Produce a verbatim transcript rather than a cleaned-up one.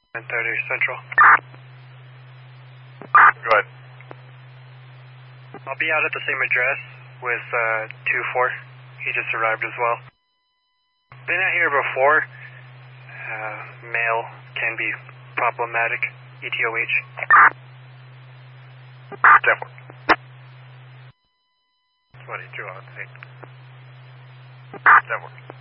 ten thirty Central. Go ahead. I'll be out at the same address with uh, two four. He just arrived as well. Been out here before. Uh, mail can be problematic. E T O H. ten four. twenty-two on eight. ten four.